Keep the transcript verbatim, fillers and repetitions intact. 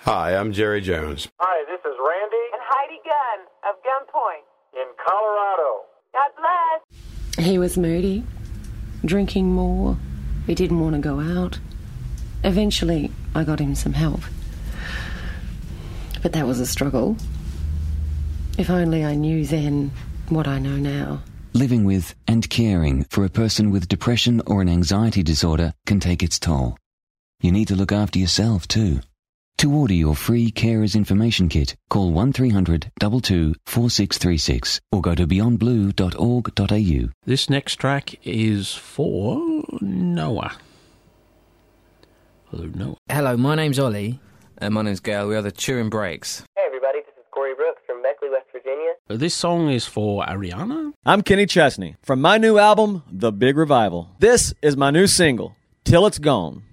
Hi, I'm Jerry Jones. Hi, this is Randy and Heidi Gunn of Gunpoint in Colorado. God bless. He was moody, drinking more. He didn't want to go out. Eventually, I got him some help. But that was a struggle. If only I knew then what I know now. Living with and caring for a person with depression or an anxiety disorder can take its toll. You need to look after yourself too. To order your free Carers Information Kit, call one three hundred two two four six three six or go to beyond blue dot org dot a u. This next track is for Noah. Hello, Noah. Hello, my name's Ollie. And my name's Gail. We are the Turin Breaks. Hey, everybody. This is Corey Brooks from Beckley, West Virginia. This song is for Ariana. I'm Kenny Chesney from my new album, The Big Revival. This is my new single, Till It's Gone.